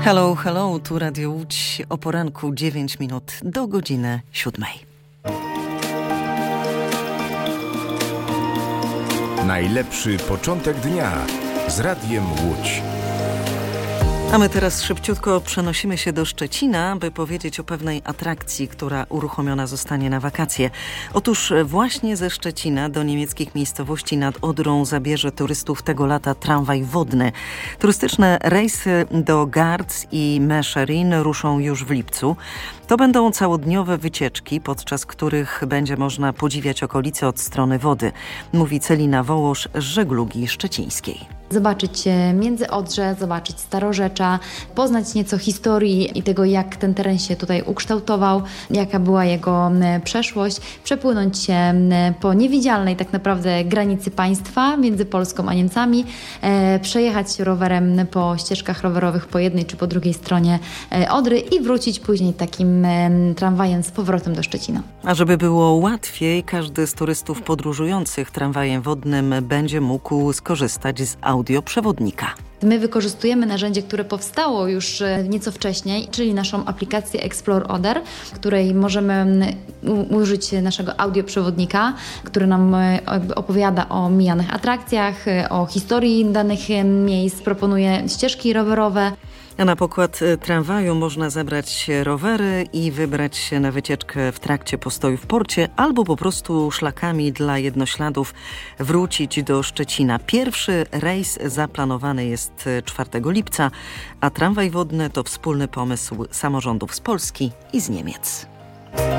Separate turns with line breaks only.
Hello, hello, tu Radio Łódź o poranku 9 minut do godziny 7.
Najlepszy początek dnia z Radiem Łódź.
A my teraz szybciutko przenosimy się do Szczecina, by powiedzieć o pewnej atrakcji, która uruchomiona zostanie na wakacje. Otóż właśnie ze Szczecina do niemieckich miejscowości nad Odrą zabierze turystów tego lata tramwaj wodny. Turystyczne rejsy do Garz i Mescherin ruszą już w lipcu. To będą całodniowe wycieczki, podczas których będzie można podziwiać okolice od strony wody, mówi Celina Wołosz z Żeglugi Szczecińskiej.
Zobaczyć Międzyodrze, zobaczyć Starorzecza, poznać nieco historii i tego, jak ten teren się tutaj ukształtował, jaka była jego przeszłość, przepłynąć się po niewidzialnej tak naprawdę granicy państwa między Polską a Niemcami, przejechać się rowerem po ścieżkach rowerowych po jednej czy po drugiej stronie Odry i wrócić później takim tramwajem z powrotem do Szczecina.
A żeby było łatwiej, każdy z turystów podróżujących tramwajem wodnym będzie mógł skorzystać z audioprzewodnika.
My wykorzystujemy narzędzie, które powstało już nieco wcześniej, czyli naszą aplikację Explore Oder, w której możemy użyć naszego audioprzewodnika, który nam opowiada o mijanych atrakcjach, o historii danych miejsc, proponuje ścieżki rowerowe.
A na pokład tramwaju można zabrać rowery i wybrać się na wycieczkę w trakcie postoju w porcie albo po prostu szlakami dla jednośladów wrócić do Szczecina. Pierwszy rejs zaplanowany jest 4 lipca, a tramwaj wodny to wspólny pomysł samorządów z Polski i z Niemiec.